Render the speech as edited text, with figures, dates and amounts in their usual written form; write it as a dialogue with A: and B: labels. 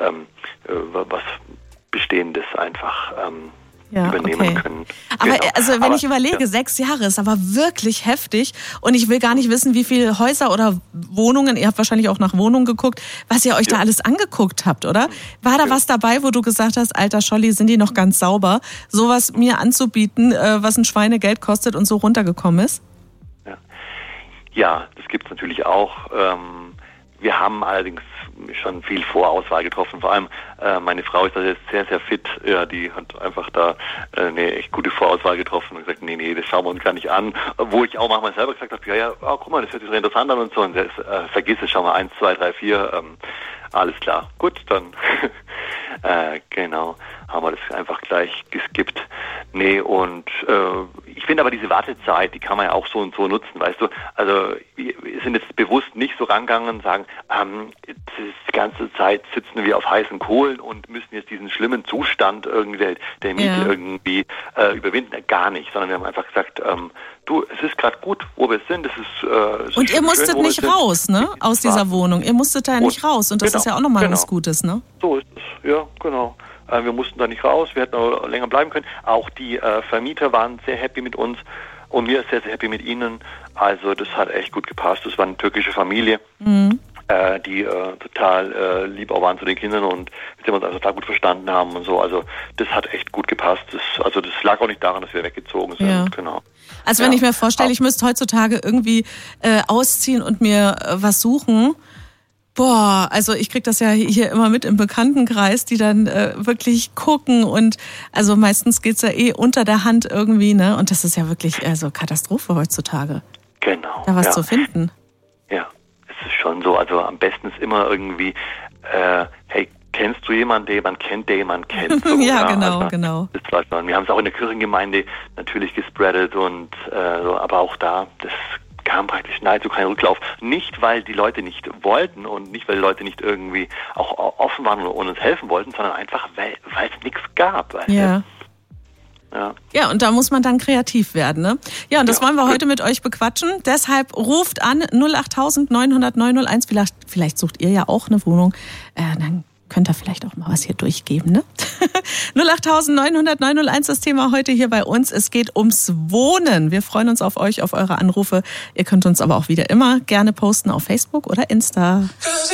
A: was Bestehendes einfach übernehmen können.
B: Aber genau. Wenn ich überlege, 6 Jahre ist aber wirklich heftig und ich will gar nicht wissen, wie viele Häuser oder Wohnungen, ihr habt wahrscheinlich auch nach Wohnungen geguckt, was ihr euch da alles angeguckt habt, oder? War da was dabei, wo du gesagt hast, alter Scholli, sind die noch ganz sauber, sowas mir anzubieten, was ein Schweinegeld kostet und so runtergekommen ist?
A: Ja, das gibt's natürlich auch. Wir haben allerdings schon viel Vorauswahl getroffen. Vor allem meine Frau ist da jetzt sehr, sehr fit. Ja, die hat einfach da eine echt gute Vorauswahl getroffen und gesagt, nee, das schauen wir uns gar nicht an. Wo ich auch manchmal selber gesagt habe, guck mal, das hört sich so interessant an und so. Und vergiss es, schau mal, 1, 2, 3, 4, alles klar. Gut, dann genau, haben wir das einfach gleich geskippt. Nee, und ich finde aber diese Wartezeit, die kann man ja auch so und so nutzen, weißt du. Also wir sind jetzt bewusst nicht so rangegangen und sagen, die ganze Zeit sitzen wir auf heißen Kohlen und müssen jetzt diesen schlimmen Zustand irgendwie der Miete irgendwie überwinden. Gar nicht, sondern wir haben einfach gesagt, es ist gerade gut, wo wir sind. Es
B: und ihr musstet nicht raus, ne? Aus dieser Wohnung. Ihr musstet da nicht raus. Und das ist ja auch nochmal was Gutes, ne?
A: So ist es, ja, genau. Wir mussten da nicht raus, wir hätten auch länger bleiben können. Auch die Vermieter waren sehr happy mit uns und wir sehr, sehr happy mit ihnen. Also das hat echt gut gepasst. Das war eine türkische Familie, die total lieb auch waren zu den Kindern und mit denen wir uns also total gut verstanden haben und so. Also das hat echt gut gepasst. Das lag auch nicht daran, dass wir weggezogen sind.
B: Ja.
A: Genau.
B: Also wenn ich mir vorstelle, ich müsste heutzutage irgendwie ausziehen und mir was suchen. Boah, also ich krieg das ja hier immer mit im Bekanntenkreis, die dann wirklich gucken und also meistens geht's ja unter der Hand irgendwie, ne? Und das ist ja wirklich Katastrophe heutzutage.
A: Genau.
B: Da was zu finden.
A: Ja, es ist schon so. Also am besten ist immer irgendwie, hey, kennst du jemanden, der jemand kennt, der jemand kennt? So,
B: ja, genau.
A: Das war schon. Wir haben es auch in der Kirchengemeinde natürlich gespreadet und so, aber auch da, das kam praktisch nahezu kein Rücklauf. Nicht, weil die Leute nicht wollten und nicht, weil die Leute nicht irgendwie auch offen waren und uns helfen wollten, sondern einfach, weil es nichts gab.
B: Ja. Ja, und da muss man dann kreativ werden, ne? Ja, und das wollen wir heute mit euch bequatschen. Deshalb ruft an 08000 900 901. Vielleicht sucht ihr ja auch eine Wohnung. Dann könnt ihr vielleicht auch mal was hier durchgeben, ne? 08000 900 901, das Thema heute hier bei uns. Es geht ums Wohnen. Wir freuen uns auf euch, auf eure Anrufe. Ihr könnt uns aber auch wieder immer gerne posten auf Facebook oder Insta.